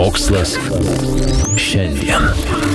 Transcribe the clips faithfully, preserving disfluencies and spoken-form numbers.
Mokslas šiandien.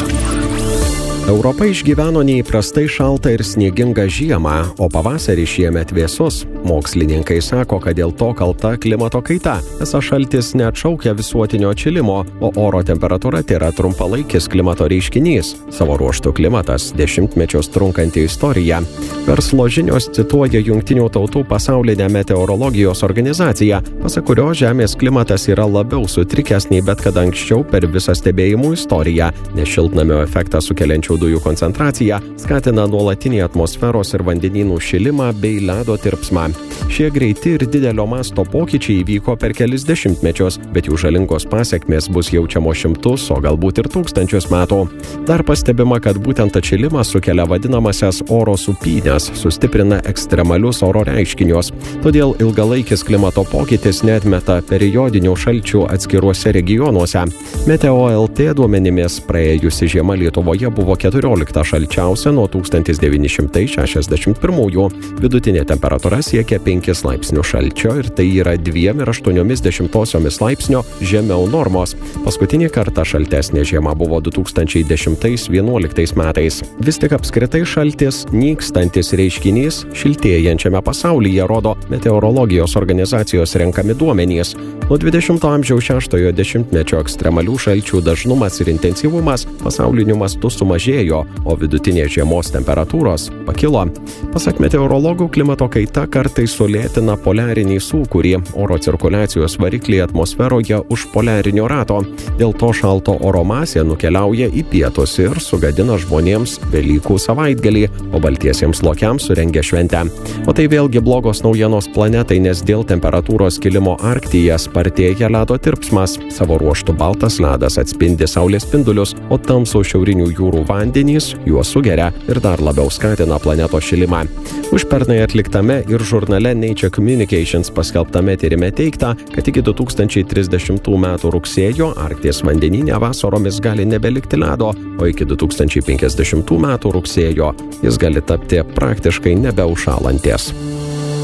Europa išgyveno neįprastai šaltą ir sniegingą žiemą, o pavasarį šiemet vėsus. Mokslininkai sako, kad dėl to kalta klimato kaita. Esą šaltis neatšaukia visuotinio atšilimo, o oro temperatūra tėra trumpalaikis klimato reiškinys. Savo ruožtu klimatas – dešimtmečius trunkanti istorija. Verslo žinios cituoja Jungtinių tautų pasaulinę meteorologijos organizaciją, pasak kurio Žemės klimatas yra labiau sutrikęs nei bet kada anksčiau per visą stebėjimų istoriją, nes šiltnamio efektą sukeliančių dujų koncentracija skatina nuolatinį atmosferos ir vandenynų šilimą bei ledo tirpsmą. Šie greiti ir didelio masto pokyčiai įvyko per kelis dešimtmečius, bet jų žalingos pasekmės bus jaučiamos šimtus, o galbūt ir tūkstančius metų. Dar pastebima, kad būtent atšilimas sukelia vadinamasias oro supynes, sustiprina ekstremalius oro reiškinius. Todėl ilgalaikis klimato pokytis neatmeta periodinių šalčių atskiruose regionuose. Meteo L T duomenimis praėjusi žiema Lietuvoje buvo keturiolikta šalčiausia nuo tūkstantis devyni šimtai šešiasdešimt pirmųjų. Vidutinė temperatūra siekia penkis laipsnius šalčio ir tai yra dviem ir aštuoniomis dešimtosiomis laipsnio žemiau normos. Paskutinį kartą šaltesnė žiema buvo du tūkstančiai dešimtais vienuoliktais metais. Vis tik apskritai šaltis nykstantis reiškinys šiltėjančiame pasaulyje, rodo meteorologijos organizacijos renkami duomenys. Nuo dvidešimto amžiaus šeštojo dešimtmečio ekstremalių šalčių dažnumas ir intensyvumas pasauliniu mastu sumažėjo, o vidutinės žiemos temperatūros pakilo. Pasak meteorologų, klimato kaita kartais sulėtina poliarinį sūkurį, oro cirkuliacijos variklį atmosferoje už poliarinio rato. Dėl to šalto oro masė nukeliauja į pietus ir sugadina žmonėms Velykų savaitgalį, o baltiesiems lokiams surengia šventę. O tai vėlgi blogos naujienos planetai, nes dėl temperatūros kilimo Arktyje spartėja ledo tirpsmas. Savo ruožtu baltas ledas atspindi saulės spindulius, o tamsų šiaurinių jūrų vandenys juos sugeria ir dar labiau skatina planetos šilimą. Užpernai atliktame ir žurnale Nature Communications paskelbtame tyrime teigta, kad iki du tūkstančiai trisdešimtų metų rugsėjo Arkties vandenyne vasaromis gali nebelikti ledo, o iki du tūkstančiai penkiasdešimtų metų rugsėjo jis gali tapti praktiškai nebeužšąlantis.